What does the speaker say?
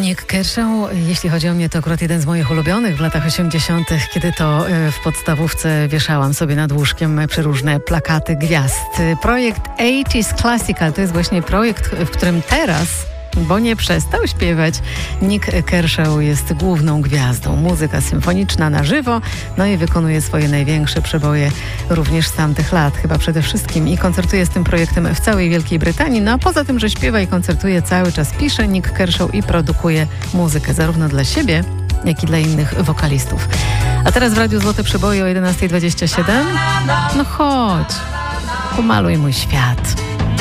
Nick Kershaw, jeśli chodzi o mnie, to akurat jeden z moich ulubionych w latach 80., kiedy to w podstawówce wieszałam sobie nad łóżkiem przeróżne plakaty gwiazd. Projekt 80's Classical to jest właśnie projekt, w którym teraz, bo nie przestał śpiewać, Nick Kershaw jest główną gwiazdą. Muzyka symfoniczna na żywo, no i wykonuje swoje największe przeboje również z tamtych lat, chyba przede wszystkim, i koncertuje z tym projektem w całej Wielkiej Brytanii. No a poza tym, że śpiewa i koncertuje, cały czas pisze Nick Kershaw i produkuje muzykę zarówno dla siebie, jak i dla innych wokalistów. A teraz w Radiu Złote Przeboje o 11:27. No chodź, pomaluj mój świat.